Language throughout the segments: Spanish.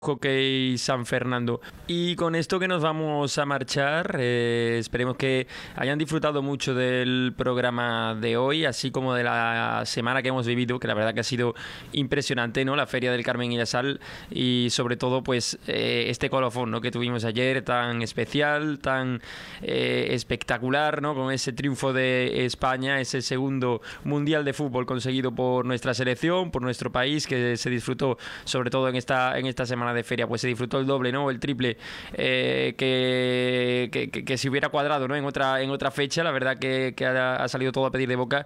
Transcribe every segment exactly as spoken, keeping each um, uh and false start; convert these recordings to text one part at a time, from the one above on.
Hockey San Fernando. Y con esto que nos vamos a marchar, eh, esperemos que hayan disfrutado mucho del programa de hoy, así como de la semana que hemos vivido, que la verdad que ha sido impresionante, ¿no? La Feria del Carmen y la Sal, y sobre todo pues eh, este colofón, ¿no?, que tuvimos ayer, tan especial, tan eh, espectacular, ¿no?, con ese triunfo de España, ese segundo Mundial de Fútbol conseguido por nuestra selección, por nuestro país, que se disfrutó sobre todo en esta, en esta semana de feria, pues se disfrutó el doble, ¿no?, el triple, eh, que, que, que, que si hubiera cuadrado, ¿no?, en otra, en otra fecha. La verdad que, que ha, ha salido todo a pedir de boca,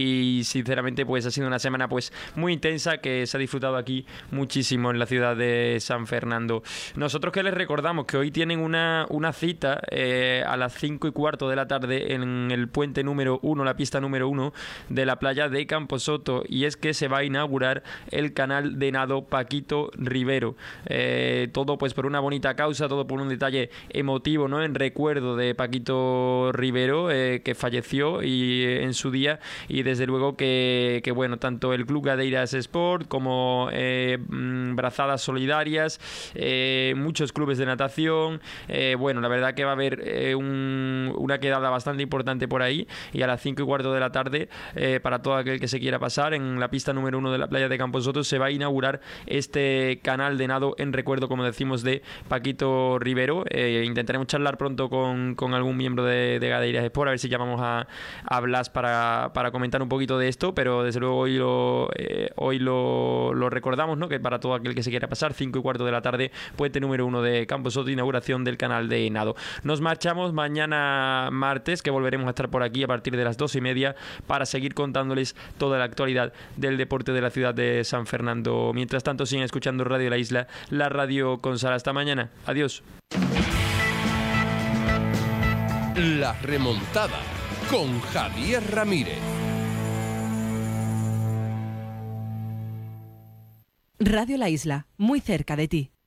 y sinceramente pues ha sido una semana pues muy intensa, que se ha disfrutado aquí muchísimo en la ciudad de San Fernando. Nosotros que les recordamos que hoy tienen una, una cita eh, a las cinco y cuarto de la tarde en el puente número uno, la pista número uno de la playa de Camposoto, y es que se va a inaugurar el canal de nado Paquito Rivero. Eh, todo pues por una bonita causa, todo por un detalle emotivo, ¿no?, en recuerdo de Paquito Rivero, eh, que falleció y eh, en su día, y desde luego que, que bueno, tanto el Club Gadeiras Sport como eh, Brazadas Solidarias, eh, muchos clubes de natación, eh, bueno, la verdad que va a haber eh, un, una quedada bastante importante por ahí, y a las cinco y cuarto de la tarde, eh, para todo aquel que se quiera pasar, en la pista número uno de la playa de Camposoto se va a inaugurar este canal de nado en recuerdo, como decimos, de Paquito Rivero. Eh, intentaremos charlar pronto con, con algún miembro de, de Gadeiras Sport, a ver si llamamos a, a Blas para, para comentar un poquito de esto, pero desde luego hoy lo, eh, hoy lo, lo recordamos, ¿no?, que para todo aquel que se quiera pasar, cinco y cuarto de la tarde, puente número uno de Camposoto, inauguración del canal de nado. Nos marchamos mañana martes, que volveremos a estar por aquí a partir de las dos y media para seguir contándoles toda la actualidad del deporte de la ciudad de San Fernando. Mientras tanto, siguen escuchando Radio La Isla, la radio con Sara. Hasta mañana. Adiós. La remontada con Javier Ramírez. Radio La Isla, muy cerca de ti.